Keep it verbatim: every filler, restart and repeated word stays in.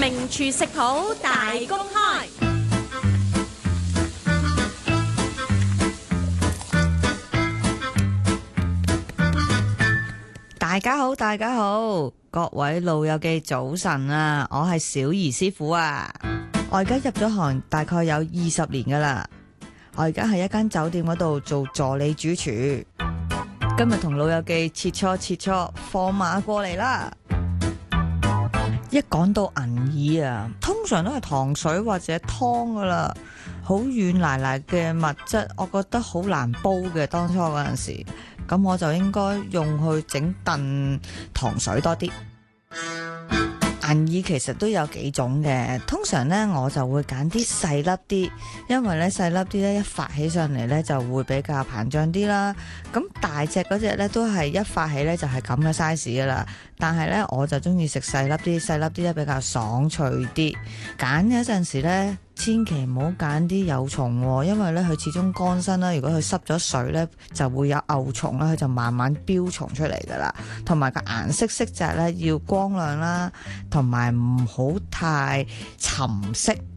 名廚食譜大公開。 大家好，大家好，各位老友記早晨啊！我係小儀師傅啊，我而家入咗行大概有二十年噶啦，我而家喺一間酒店嗰度做助理主廚。今日同老友記切磋切磋，放馬過嚟啦！一講到銀耳啊，通常都係糖水或者湯噶啦，好軟賴賴嘅物質，我覺得好難煲嘅。當初嗰陣時，咁我就應該用去整燉糖水多啲。銀耳其實都有幾種嘅，通常呢，我就會揀啲細粒啲，因為咧細粒啲咧一發起上嚟咧就會比較膨脹啲啦。咁大隻嗰隻咧都係一發起咧就係咁嘅 size 噶啦，但係咧我就中意食細粒啲，細粒啲咧比較爽脆啲。揀嗰陣時咧，千祈唔好揀啲有蟲，因為咧佢始終乾身啦，如果佢濕咗水咧就會有漚蟲啦，佢就慢慢飆蟲出嚟噶啦。同埋個顏色色澤咧要光亮啦，同埋唔好太沉色。